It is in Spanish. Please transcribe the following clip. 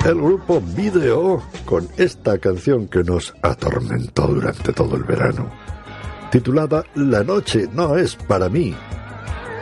El grupo Video con esta canción que nos atormentó durante todo el verano, titulada La noche no es para mí.